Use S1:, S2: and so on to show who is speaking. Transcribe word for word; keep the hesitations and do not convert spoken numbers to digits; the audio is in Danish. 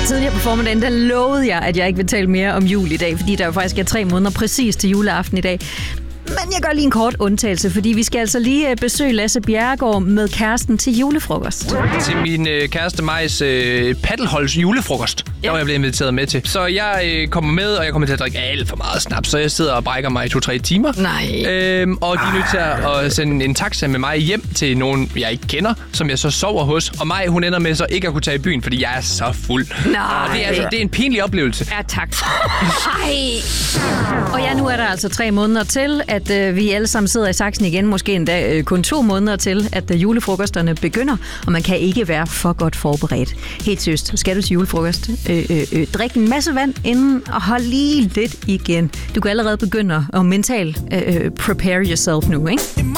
S1: Tidligere på formiddagen, der lovede jeg, at jeg ikke vil tale mere om jul i dag, fordi der jo faktisk er tre måneder præcis til juleaften i dag. Men jeg gør lige en kort undtagelse, fordi vi skal altså lige besøge Lasse Bjerregaard med kæresten til julefrokost.
S2: Til min øh, kæreste Majs øh, paddelholds julefrokost, ja. Der var jeg blevet inviteret med til. Så jeg øh, kommer med, og jeg kommer til at drikke alt for meget snaps, så jeg sidder og brækker mig i to-tre timer.
S1: Nej.
S2: Øhm, og de er nødt til at sende en taxa med mig hjem til nogen, jeg ikke kender, som jeg så sover hos. Og mig, hun ender med så ikke at kunne tage i byen, fordi jeg er så fuld.
S1: Nej.
S2: Og det er, altså, det er en pinlig oplevelse.
S1: Ja, tak. Og ja, nu er der altså tre måneder til, at øh, vi alle sammen sidder i saksen igen. Måske endda øh, kun to måneder til, at øh, julefrokosterne begynder. Og man kan ikke være for godt forberedt. Helt seriøst, skal du til julefrokost? Øh, øh, øh, drik en masse vand inden, og hold lige lidt igen. Du kan allerede begynde at mentalt øh, prepare yourself nu, ikke?